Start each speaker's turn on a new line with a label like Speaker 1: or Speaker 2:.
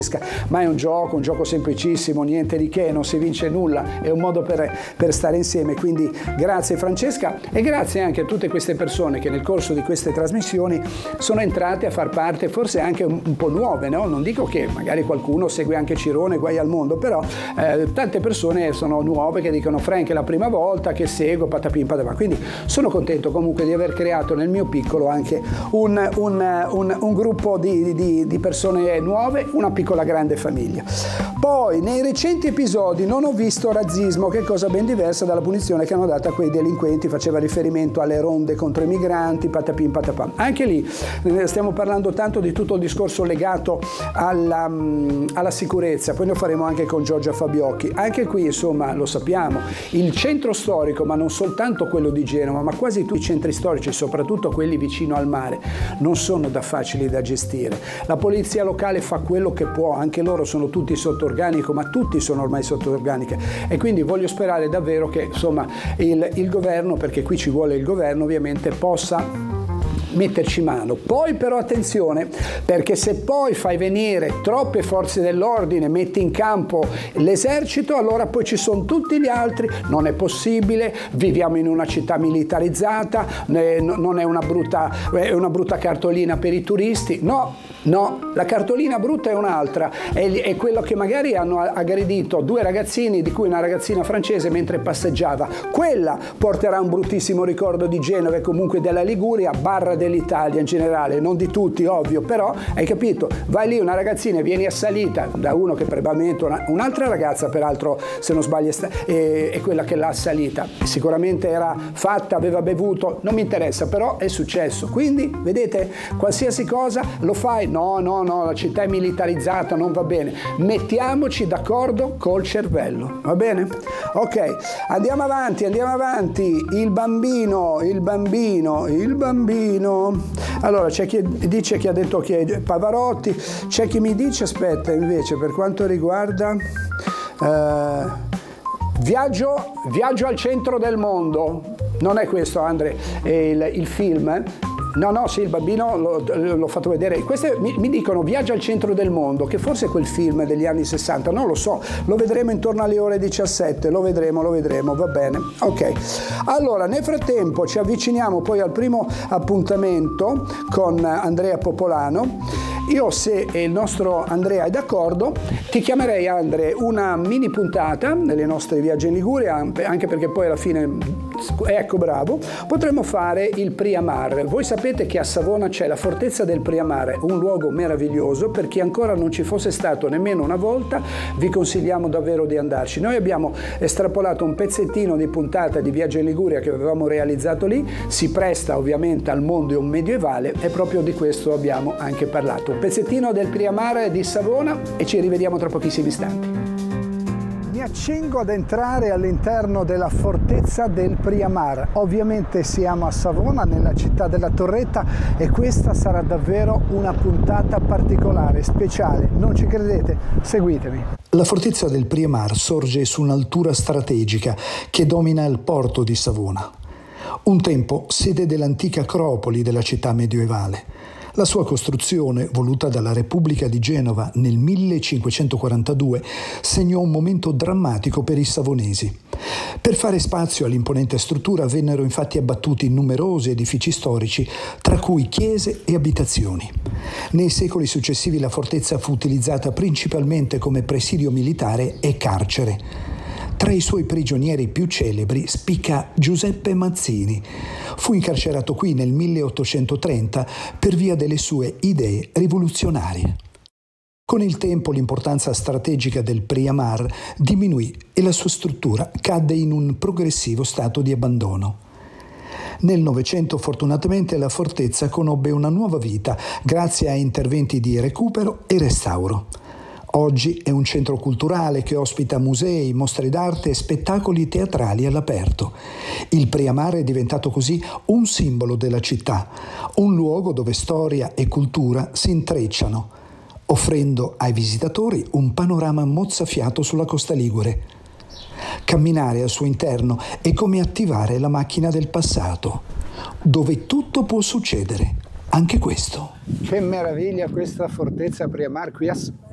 Speaker 1: Ma è un gioco semplicissimo, niente di che, non si vince nulla, è un modo per stare insieme. Quindi grazie Francesca e grazie anche a tutte queste persone che nel corso di queste trasmissioni sono entrate a far parte, forse anche un po' nuove, no? Non dico che magari qualcuno segue anche Cirone, Guai al Mondo, però tante persone sono nuove che dicono Frank è la prima volta che seguo patapim patapà. Quindi sono contento comunque di aver creato nel mio piccolo anche un gruppo di persone nuove, una piccola grande famiglia. Poi nei recenti episodi non ho visto razzismo, che è cosa ben diversa dalla punizione che hanno dato a quei delinquenti, faceva riferimento alle ronde contro i migranti, patapim patapam. Anche lì stiamo parlando tanto di tutto il discorso legato alla sicurezza, poi ne faremo anche con Giorgia Fabiocchi. Anche qui insomma lo sappiamo, il centro storico, ma non soltanto quello di Genova, ma quasi tutti i centri storici, soprattutto quelli vicino al mare, non sono facili da gestire. La polizia locale fa quello che può, anche loro sono tutti sotto organico, ma tutti sono ormai sotto organiche, e quindi voglio sperare davvero che insomma il governo, perché qui ci vuole il governo ovviamente, possa metterci mano. Poi però attenzione, perché se poi fai venire troppe forze dell'ordine, metti in campo l'esercito, allora poi ci sono tutti gli altri, non è possibile, viviamo in una città militarizzata, non è una brutta cartolina per i turisti, no, la cartolina brutta è un'altra, è quello che magari hanno aggredito due ragazzini, di cui una ragazzina francese mentre passeggiava, quella porterà un bruttissimo ricordo di Genova e comunque della Liguria, barra dell'Italia in generale, non di tutti ovvio, però hai capito, vai lì una ragazzina e vieni assalita da uno che probabilmente un'altra ragazza, peraltro se non sbaglio è quella che l'ha assalita, sicuramente era fatta, aveva bevuto, non mi interessa, però è successo. Quindi vedete, qualsiasi cosa lo fai, no, la città è militarizzata, non va bene, mettiamoci d'accordo col cervello, va bene? Ok, andiamo avanti, il bambino. Allora c'è chi dice che ha detto che è Pavarotti, c'è chi mi dice, aspetta, invece per quanto riguarda Viaggio al centro del mondo, non è questo Andre, è il film. No, sì, il bambino l'ho fatto vedere. Queste mi dicono Viaggio al centro del mondo, che forse è quel film degli anni 60, non lo so, lo vedremo intorno alle ore 17, lo vedremo, va bene. Ok, allora nel frattempo ci avviciniamo poi al primo appuntamento con Andrea Popolano. Io, se il nostro Andrea è d'accordo, ti chiamerei, Andre, una mini puntata nelle nostre viaggi in Liguria, anche perché poi alla fine, ecco bravo, potremmo fare il Priamar. Voi sapete che a Savona c'è la fortezza del Priamar, un luogo meraviglioso. Per chi ancora non ci fosse stato nemmeno una volta, vi consigliamo davvero di andarci. Noi abbiamo estrapolato un pezzettino di puntata di Viaggio in Liguria che avevamo realizzato lì, si presta ovviamente al mondo medievale e proprio di questo abbiamo anche parlato. Un pezzettino del Priamar di Savona e ci rivediamo tra pochissimi istanti. Mi accingo ad entrare all'interno della fortezza del Priamar. Ovviamente siamo a Savona, nella città della Torretta, e questa sarà davvero una puntata particolare, speciale. Non ci credete? Seguitemi.
Speaker 2: La fortezza del Priamar sorge su un'altura strategica che domina il porto di Savona. Un tempo sede dell'antica acropoli della città medievale. La sua costruzione, voluta dalla Repubblica di Genova nel 1542, segnò un momento drammatico per i savonesi. Per fare spazio all'imponente struttura vennero infatti abbattuti numerosi edifici storici, tra cui chiese e abitazioni. Nei secoli successivi la fortezza fu utilizzata principalmente come presidio militare e carcere. Tra i suoi prigionieri più celebri spicca Giuseppe Mazzini. Fu incarcerato qui nel 1830 per via delle sue idee rivoluzionarie. Con il tempo l'importanza strategica del Priamar diminuì e la sua struttura cadde in un progressivo stato di abbandono. Nel Novecento fortunatamente la fortezza conobbe una nuova vita grazie a interventi di recupero e restauro. Oggi è un centro culturale che ospita musei, mostre d'arte e spettacoli teatrali all'aperto. Il Priamar è diventato così un simbolo della città, un luogo dove storia e cultura si intrecciano, offrendo ai visitatori un panorama mozzafiato sulla costa ligure. Camminare al suo interno è come attivare la macchina del passato, dove tutto può succedere, anche questo.
Speaker 1: Che meraviglia questa fortezza Priamar qui